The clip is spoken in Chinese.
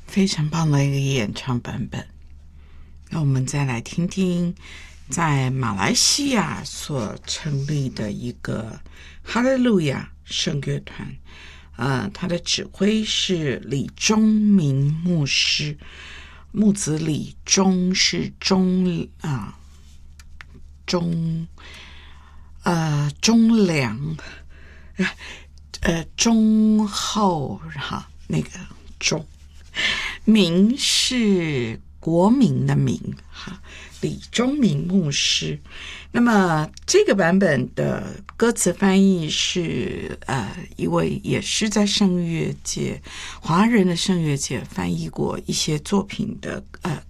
非常棒的一个演唱版本。那我们再来听听在马来西亚所成立的一个哈利路亚圣乐团，他的指挥是李忠明牧师，木子李，忠是忠良，忠厚那个忠，明是国民的民李忠明牧师。那么这个版本的歌词翻译是一位也是在圣乐界华人的圣乐界翻译过一些作品的